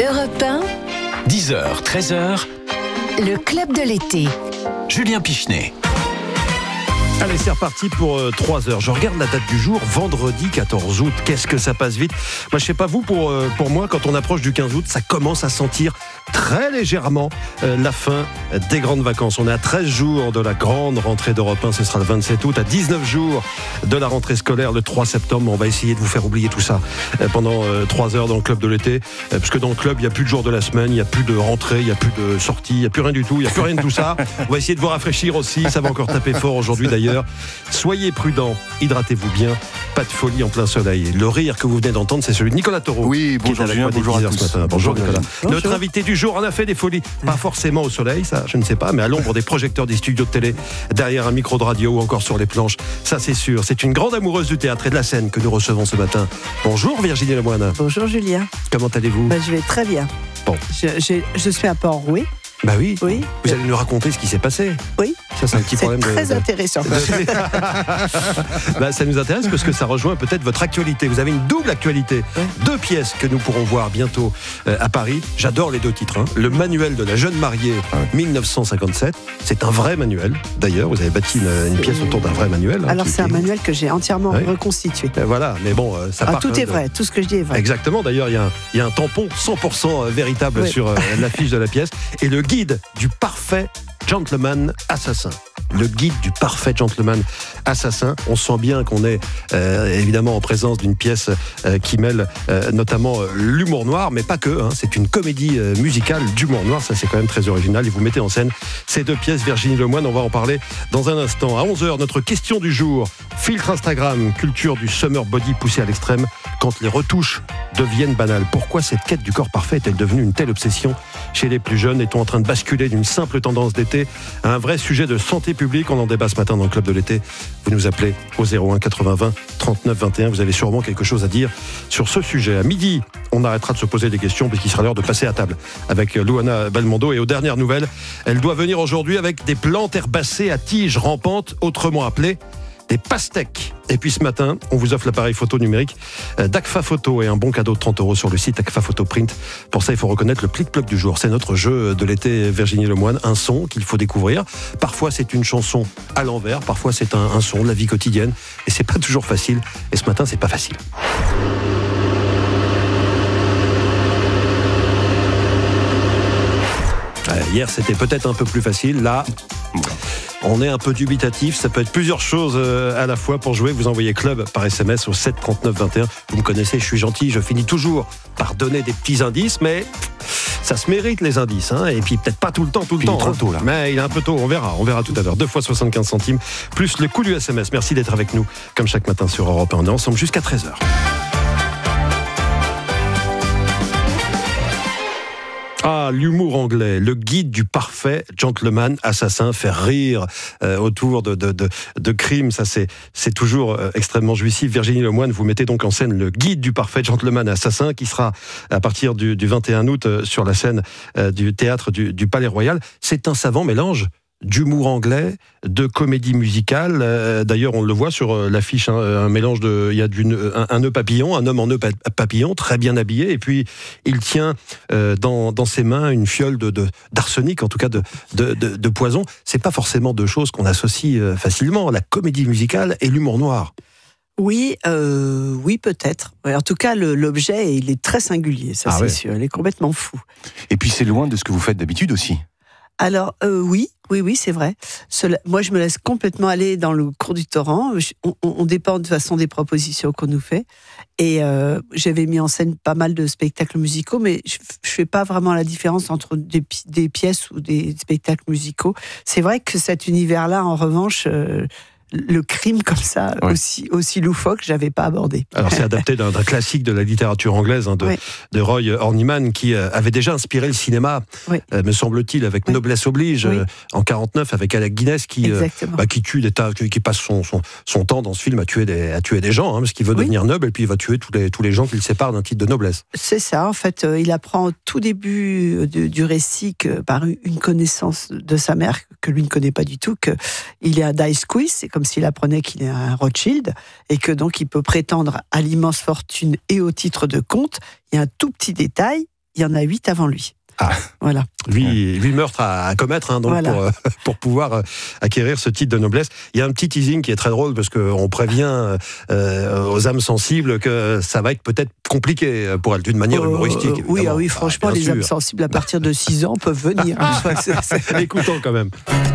Europe 1, 10h, 13h, le club de l'été. Julien Pichenet. Allez, c'est reparti pour 3 heures. Je regarde la date du jour, vendredi 14 août. Qu'est-ce que ça passe vite. Moi, je sais pas vous, pour moi, quand on approche du 15 août, ça commence à sentir très légèrement la fin des grandes vacances. On est à 13 jours de la grande rentrée d'Europe 1, ce sera le 27 août, à 19 jours de la rentrée scolaire, le 3 septembre. On va essayer de vous faire oublier tout ça pendant 3 heures dans le club de l'été, parce que dans le club, il n'y a plus de jours de la semaine, il n'y a plus de rentrée, il n'y a plus de sortie, il n'y a plus rien du tout, il n'y a plus rien de tout ça. On va essayer de vous rafraîchir aussi, ça va encore taper fort aujourd'hui d'ailleurs. Soyez prudents, hydratez-vous bien, pas de folie en plein soleil. Le rire que vous venez d'entendre, c'est celui de Nicolas Taureau. Oui, bonjour Julien, bonjour à tous. Bonjour Nicolas. Bonjour. Notre invité du jour en a fait des folies, pas forcément au soleil, ça je ne sais pas, mais à l'ombre des projecteurs des studios de télé, derrière un micro de radio ou encore sur les planches, ça c'est sûr. C'est une grande amoureuse du théâtre et de la scène que nous recevons ce matin. Bonjour Virginie Lemoine. Bonjour Julien. Comment allez-vous ? Je vais très bien. Bon. Je suis à Port-Rouet. Bah oui. Oui. Vous allez nous raconter ce qui s'est passé. Oui. Ça, c'est un petit problème très intéressant. Bah, ça nous intéresse parce que ça rejoint peut-être votre actualité. Vous avez une double actualité. Oui. 2 pièces que nous pourrons voir bientôt à Paris. J'adore les 2 titres. Le manuel de la jeune mariée 1957. C'est un vrai manuel. D'ailleurs, vous avez bâti une pièce autour d'un vrai manuel. Alors, c'est un manuel que j'ai entièrement reconstitué. Voilà, mais bon, ça part. Tout est vrai. Tout ce que je dis est vrai. Exactement. D'ailleurs, il y a un tampon 100% véritable sur l'affiche de la pièce. Et le guide du parfait gentleman assassin. Le guide du parfait gentleman assassin. On sent bien qu'on est évidemment en présence d'une pièce qui mêle notamment l'humour noir, mais pas que. C'est une comédie musicale d'humour noir. Ça, c'est quand même très original. Et vous mettez en scène ces 2 pièces. Virginie Lemoine, on va en parler dans un instant. À 11h, notre question du jour. Filtre Instagram, culture du summer body poussé à l'extrême quand les retouches deviennent banales. Pourquoi cette quête du corps parfait est-elle devenue une telle obsession chez les plus jeunes? Est-on en train de basculer d'une simple tendance d'été à un vrai sujet de santé publique? On en débat ce matin dans le club de l'été. Vous nous appelez au 01 80 20 39 21. Vous avez sûrement quelque chose à dire sur ce sujet. À midi, on arrêtera de se poser des questions puisqu'il sera l'heure de passer à table avec Louana Belmondo. Et aux dernières nouvelles, elle doit venir aujourd'hui avec des plantes herbacées à tiges rampantes, autrement appelées des pastèques. Et puis ce matin, on vous offre l'appareil photo numérique d'Agfa Photo et un bon cadeau de 30 € sur le site Agfa Photo Print. Pour ça, il faut reconnaître le plic-ploc du jour. C'est notre jeu de l'été, Virginie Lemoine. Un son qu'il faut découvrir. Parfois, c'est une chanson à l'envers. Parfois, c'est un son de la vie quotidienne. Et c'est pas toujours facile. Et ce matin, c'est pas facile. Hier, c'était peut-être un peu plus facile. Là, on est un peu dubitatif. Ça peut être plusieurs choses à la fois pour jouer. Vous envoyez club par SMS au 7 39 21. Vous me connaissez, je suis gentil. Je finis toujours par donner des petits indices, mais ça se mérite les indices. Et puis peut-être pas tout le temps. Il est trop tôt là. Mais il est un peu tôt. On verra tout à l'heure. 2 fois 75 centimes plus le coût du SMS. Merci d'être avec nous comme chaque matin sur Europe 1. On est ensemble jusqu'à 13h. Ah, l'humour anglais, le guide du parfait gentleman assassin, faire rire autour de crimes, ça c'est toujours extrêmement jouissif. Virginie Lemoine, vous mettez donc en scène le guide du parfait gentleman assassin qui sera à partir du 21 août sur la scène du théâtre du Palais Royal. C'est un savant mélange d'humour anglais, de comédie musicale. D'ailleurs, on le voit sur l'affiche, un mélange il y a un nœud papillon, un homme en nœud papillon, très bien habillé, et puis il tient dans ses mains une fiole d'arsenic, en tout cas de poison. C'est pas forcément 2 choses qu'on associe facilement, la comédie musicale et l'humour noir. Oui, peut-être. En tout cas, l'objet, il est très singulier, ça c'est sûr. Il est complètement fou. Et puis c'est loin de ce que vous faites d'habitude aussi. Alors, oui, c'est vrai. Moi, je me laisse complètement aller dans le cours du torrent. On dépend de toute façon des propositions qu'on nous fait. Et j'avais mis en scène pas mal de spectacles musicaux, mais je fais pas vraiment la différence entre des pièces ou des spectacles musicaux. C'est vrai que cet univers-là, en revanche, le crime comme ça, aussi loufoque, j'avais pas abordé. Alors c'est adapté d'un classique de la littérature anglaise, de Roy Horniman, qui avait déjà inspiré le cinéma, me semble-t-il, avec Noblesse oblige, en 49, avec Alec Guinness, qui tue qui passe son temps dans ce film à tuer des gens, parce qu'il veut devenir noble, et puis il va tuer tous les gens qui le séparent d'un titre de noblesse. C'est ça, en fait, il apprend au tout début du récit que par une connaissance de sa mère, que lui ne connaît pas du tout, qu'il est un dice quiz, c'est comme s'il apprenait qu'il est un Rothschild, et que donc il peut prétendre à l'immense fortune et au titre de comte. Il y a un tout petit détail, il y en a 8 avant lui. Ah. Voilà. 8 meurtres à commettre donc voilà. pour pouvoir acquérir ce titre de noblesse. Il y a un petit teasing qui est très drôle parce qu'on prévient aux âmes sensibles que ça va être peut-être compliqué pour elle d'une manière humoristique. Oui, franchement, les âmes sensibles à partir de 6 ans peuvent venir. Écoutons quand même.